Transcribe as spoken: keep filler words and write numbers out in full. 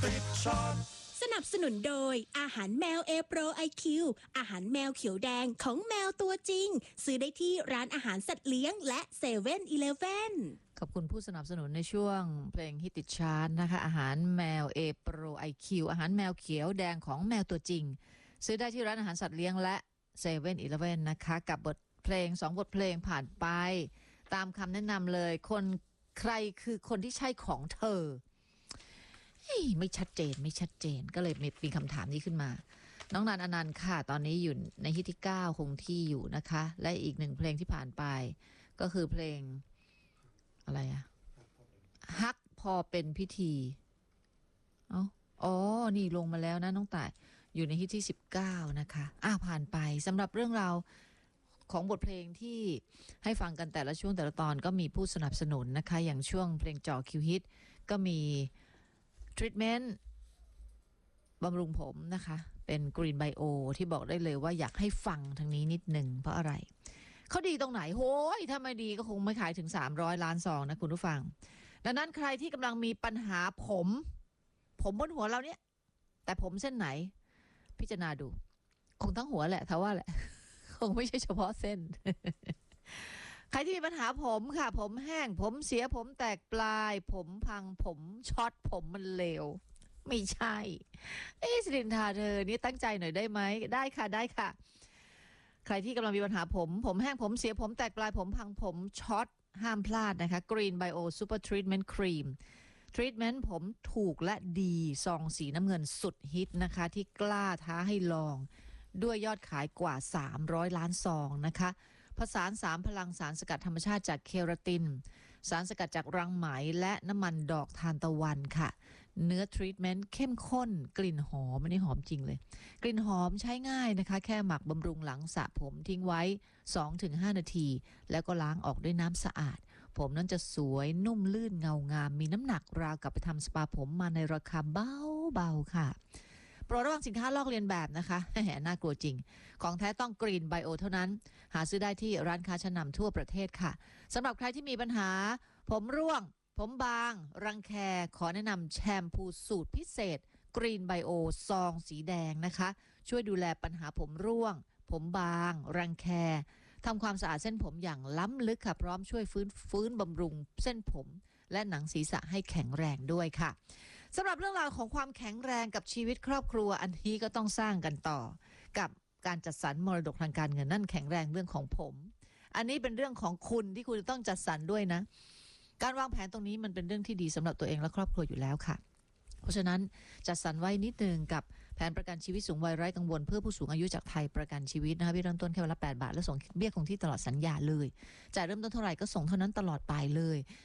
ติดช็อตสนับสนุนโดยอาหารแมวเอโปรไอคิวอาหารแมวเขียวแดงของแมวตัวจริงซื้อได้ที่ร้านอาหารสัตว์เลี้ยงและเซเว่นอีเลฟเว่นขอบคุณผู้สนับสนุนในช่วงเพลงฮิตติดชาร์ตนะคะอาหารแมวเอโปรไอคิวอาหารแมวเขียวแดงของแมวตัวจริงซื้อได้ที่ร้านอาหารสัตว์เลี้ยงและเซเว่นอีเลฟเว่นนะคะกับบทเพลงสองบทเพลงผ่านไปตามคำแนะนำเลยคนใครคือคนที่ใช่ของเธอไม่ชัดเจนไม่ชัดเจนก็เลยมีคำถามนี้ขึ้นมาน้องนันอนันต์ค่ะตอนนี้อยู่ในฮิตที่เก้าคงที่อยู่นะคะและอีกหนึ่งเพลงที่ผ่านไปก็คือเพลงอะไรอะฮักพอเป็นพิธีเอ้าอ๋อนี่ลงมาแล้วนะน้องต่ายอยู่ในฮิตที่สิบเก้านะคะอ่ะผ่านไปสำหรับเรื่องราวของบทเพลงที่ให้ฟังกันแต่ละช่วงแต่ละตอนก็มีผู้สนับสนุนนะคะอย่างช่วงเพลงจ่อคิวฮิตก็มีทรีทเมนต์บำรุงผมนะคะเป็นกรีนไบโอที่บอกได้เลยว่าอยากให้ฟังทางนี้นิดหนึ่งเพราะอะไรเขาดีตรงไหนโห้ยถ้าไม่ดีก็คงไม่ขายถึงสามร้อยล้านซองนะคุณผู้ฟังดังนั้นใครที่กำลังมีปัญหาผมผมบนหัวเราเนี่ยแต่ผมเส้นไหนพิจารณาดูคงทั้งหัวแหละถ้าว่าแหละคงไม่ใช่เฉพาะเส้น ใครที่มีปัญหาผมค่ะผมแห้งผมเสียผมแตกปลายผมพังผมช็อตผมมันเลวไม่ใช่เอ๊ะสิรินทาเธอนี่ตั้งใจหน่อยได้ไหมได้ค่ะได้ค่ะใครที่กำลังมีปัญหาผมผมแห้งผมเสียผมแตกปลายผมพังผมช็อตห้ามพลาดนะคะ Green Bio Super Treatment Cream ทรีทเมนต์ผมถูกและดีซองสีน้ำเงินสุดฮิตนะคะที่กล้าท้าให้ลองด้วยยอดขายกว่าสามร้อยล้านซองนะคะผสานสามพลังสารสกัดธรรมชาติจากเคราตินสารสกัดจากรังไหมและน้ำมันดอกทานตะวันค่ะเนื้อทรีทเมนต์เข้มข้นกลิ่นหอมอันนี้หอมจริงเลยกลิ่นหอมใช้ง่ายนะคะแค่หมักบำรุงหลังสระผมทิ้งไว้ สองถึงห้า นาทีแล้วก็ล้างออกด้วยน้ำสะอาดผมนั้นจะสวยนุ่มลื่นเงางามมีน้ำหนักราวกับไปทำสปาผมมาในราคาเบาๆค่ะโปรดระวังสินค้าลอกเลียนแบบนะคะแหมน่ากลัวจริงของแท้ต้องกรีนไบโอเท่านั้นหาซื้อได้ที่ร้านค้าชั้นนำทั่วประเทศค่ะสำหรับใครที่มีปัญหาผมร่วงผมบางรังแคขอแนะนำแชมพูสูตรพิเศษกรีนไบโอซองสีแดงนะคะช่วยดูแลปัญหาผมร่วงผมบางรังแคทำความสะอาดเส้นผมอย่างล้ำลึกค่ะพร้อมช่วยฟื้นฟื้นบำรุงเส้นผมและหนังศีรษะให้แข็งแรงด้วยค่ะสำหรับเรื่องราวของความแข็งแรงกับชีวิตครอบครัวอันนี้ก็ต้องสร้างกันต่อกับการจัดสรรมรดกทางการเงินนั่นแข็งแรงเรื่องของผมอันนี้เป็นเรื่องของคุณที่คุณต้องจัดสรรด้วยนะการวางแผนตรงนี้มันเป็นเรื่องที่ดีสำหรับตัวเองและครอบครัวอยู่แล้วค่ะเพราะฉะนั้นจัดสรรไว้นิดนึงกับแผนประกันชีวิตสูงวัยไร้กังวลเพื่อผู้สูงอายุจากไทยประกันชีวิตนะคะเบี้ยเริ่มต้นแค่วันละแปดบาทและส่งเบี้ยคงที่ตลอดสัญญาเลยจ่ายเริ่มต้นเท่าไหร่ก็ส่งเท่านั้นตลอดไปเลย